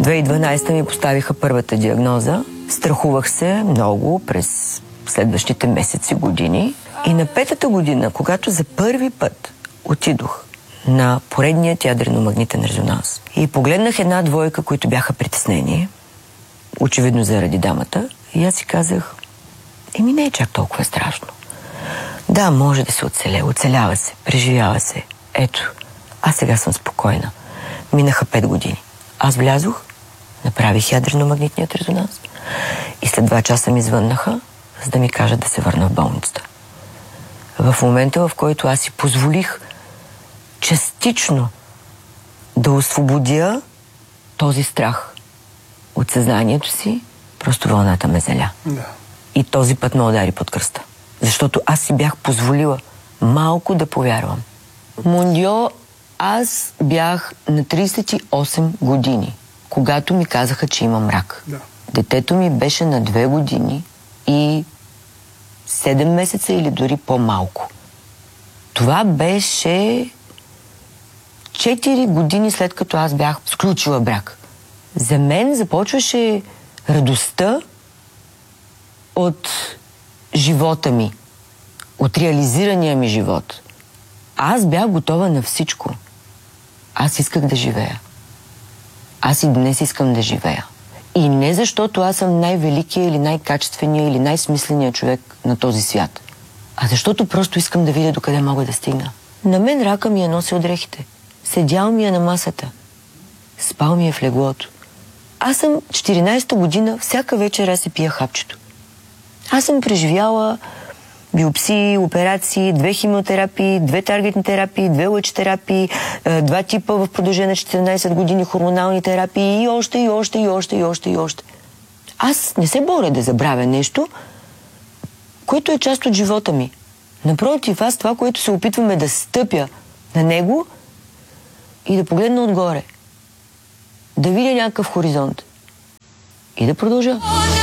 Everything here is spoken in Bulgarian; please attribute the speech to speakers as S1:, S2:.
S1: 2012 ми поставиха първата диагноза. Страхувах се много през следващите месеци, години. И на 5-та година, когато за първи път отидох на поредният ядрено-магнитен резонанс и погледнах една двойка, които бяха притеснени, очевидно заради дамата, и аз си казах, не е чак толкова страшно. Да, може да се оцелява се, преживява се. Ето, аз сега съм спокойна. Минаха 5 години. Аз влязох, направих ядрено-магнитният резонанс и след 2 часа ми звъннаха, за да ми кажат да се върна в болницата. В момента, в който аз си позволих частично да освободя този страх от съзнанието си, просто вълната ме заля. Да. И този път ме удари под кръста. Защото аз си бях позволила малко да повярвам. Мондио, аз бях на 38 години, когато ми казаха, че имам рак. Да. Детето ми беше на 2 години и 7 месеца или дори по-малко. Това беше 4 години след като аз бях сключила брак. За мен започваше радостта от живота ми, от реализирания ми живот. Аз бях готова на всичко. Аз исках да живея. Аз и днес искам да живея. И не защото аз съм най-великия или най-качествения или най-смисленият човек на този свят, а защото просто искам да видя докъде мога да стигна. На мен рака ми е носил дрехите. Седял ми е на масата. Спал ми е в леглото. Аз съм 14-та година, всяка вечер аз си пия хапчето. Аз съм преживяла биопсии, операции, 2 химиотерапии, 2 таргетни терапии, 2 лъчетерапии, 2 типа в продължение на 14 години хормонални терапии и още, и още, и още, и още, и още. Аз не се боря да забравя нещо, което е част от живота ми. Напротив, аз това, което се опитваме да стъпя на него и да погледна отгоре, да видя някакъв хоризонт и да продължа.